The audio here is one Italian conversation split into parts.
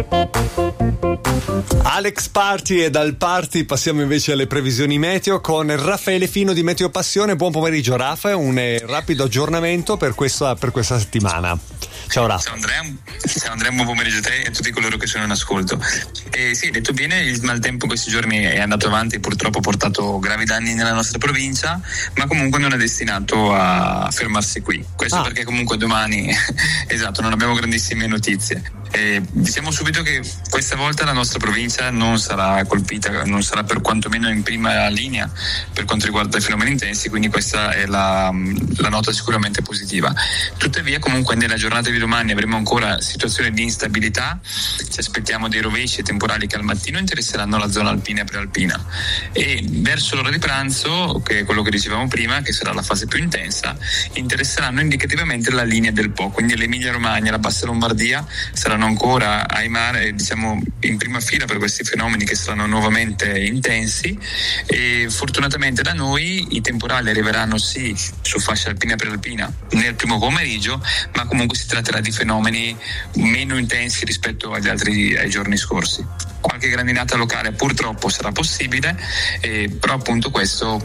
Alex Party, e dal party passiamo invece alle previsioni meteo con Raffaele Fino di Meteo Passione. Buon pomeriggio Raffa, un rapido aggiornamento per questa settimana. Ciao Raffa. Ciao Andrea, buon pomeriggio a te e a tutti coloro che sono in ascolto. Sì, detto bene, il maltempo questi giorni è andato avanti e purtroppo ha portato gravi danni nella nostra provincia, ma comunque non è destinato a fermarsi qui. Questo perché comunque domani esatto, non abbiamo grandissime notizie. Diciamo subito che questa volta la nostra provincia non sarà colpita, non sarà per quantomeno in prima linea per quanto riguarda i fenomeni intensi, quindi questa è la nota sicuramente positiva. Tuttavia comunque nella giornata di domani avremo ancora situazioni di instabilità, ci aspettiamo dei rovesci e temporali che al mattino interesseranno la zona alpina e prealpina, e verso l'ora di pranzo, che è quello che dicevamo prima, che sarà la fase più intensa, interesseranno indicativamente la linea del Po, quindi l'Emilia Romagna, la Bassa Lombardia saranno ancora ai mare, diciamo in prima fila per questi fenomeni che saranno nuovamente intensi, e fortunatamente da noi i temporali arriveranno sì su fascia alpina e prealpina nel primo pomeriggio, ma comunque si tratterà di fenomeni meno intensi rispetto ai giorni scorsi. Qualche grandinata locale purtroppo sarà possibile, però appunto questo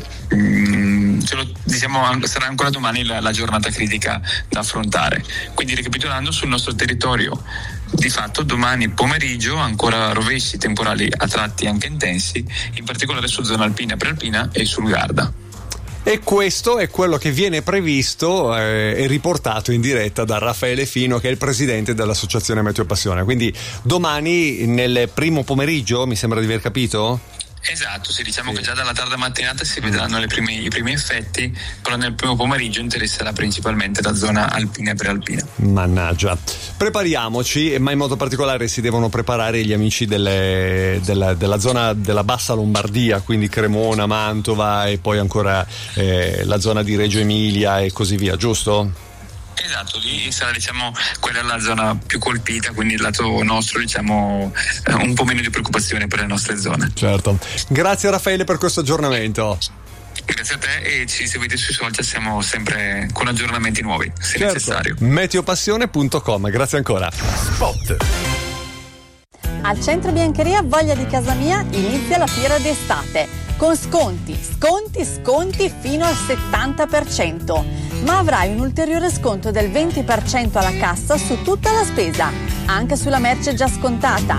sarà ancora domani la giornata critica da affrontare. Quindi ricapitolando, sul nostro territorio di fatto domani pomeriggio ancora rovesci temporali a tratti anche intensi, in particolare su zona alpina, prealpina e sul Garda. E questo è quello che viene previsto e riportato in diretta da Raffaele Fino, che è il presidente dell'associazione Meteo Passione. Quindi domani nel primo pomeriggio, mi sembra di aver capito? Esatto, sì, diciamo che già dalla tarda mattinata si vedranno i primi effetti, però nel primo pomeriggio interesserà principalmente la zona alpina e prealpina. Mannaggia. Prepariamoci, ma in modo particolare si devono preparare gli amici della zona della Bassa Lombardia, quindi Cremona, Mantova e poi ancora la zona di Reggio Emilia e così via, giusto? Esatto, lì sarà quella è la zona più colpita, quindi il lato nostro un po' meno di preoccupazione per le nostre zone. Certo. Grazie Raffaele per questo aggiornamento. Grazie a te, e ci seguite sui social, siamo sempre con aggiornamenti nuovi se necessario. Meteopassione.com, grazie ancora. Spot. Al Centro Biancheria Voglia di Casa Mia inizia la fiera d'estate con sconti fino al 70%, ma avrai un ulteriore sconto del 20% alla cassa su tutta la spesa, anche sulla merce già scontata.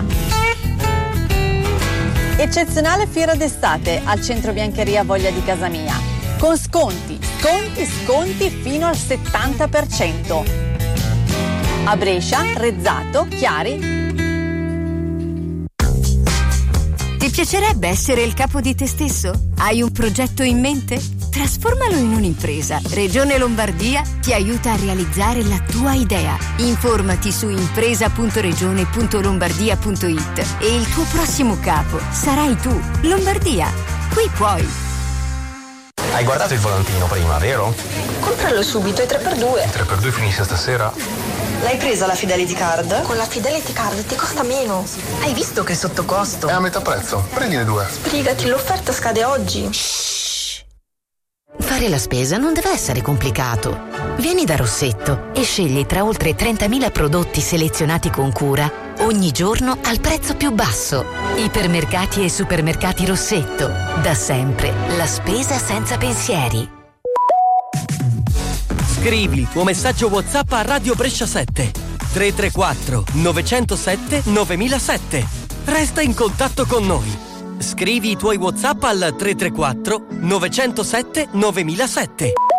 Eccezionale fiera d'estate al Centro Biancheria Voglia di Casa Mia, con sconti fino al 70%. A Brescia, Rezzato, Chiari. Ti piacerebbe essere il capo di te stesso? Hai un progetto in mente? Trasformalo in un'impresa. Regione Lombardia ti aiuta a realizzare la tua idea. Informati su impresa.regione.lombardia.it e il tuo prossimo capo sarai tu. Lombardia, qui puoi. Hai guardato il volantino prima, vero? Compralo subito, è 3x2. Il 3x2 finisce stasera? L'hai presa la Fidelity Card? Con la Fidelity Card ti costa meno. Hai visto che è sotto costo? È a metà prezzo, prendine 2. Sbrigati, l'offerta scade oggi. Shh. Fare la spesa non deve essere complicato. Vieni da Rossetto e scegli tra oltre 30.000 prodotti selezionati con cura ogni giorno al prezzo più basso. Ipermercati e supermercati Rossetto. Da sempre la spesa senza pensieri. Scrivi il tuo messaggio WhatsApp a Radio Brescia 7 334 907 9007. Resta in contatto con noi. Scrivi i tuoi WhatsApp al 334 907 9007.